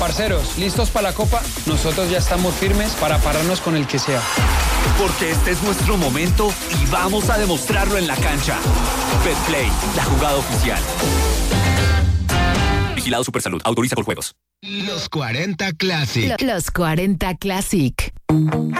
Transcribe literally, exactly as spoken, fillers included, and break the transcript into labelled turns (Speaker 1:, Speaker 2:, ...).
Speaker 1: Parceros, ¿listos para la Copa? Nosotros ya estamos firmes para pararnos con el que sea.
Speaker 2: Porque este es nuestro momento y vamos a demostrarlo en la cancha. Betplay, la jugada oficial. Vigilado Supersalud. Autoriza con juegos.
Speaker 3: Los cuarenta Classic.
Speaker 4: Los cuarenta Classic.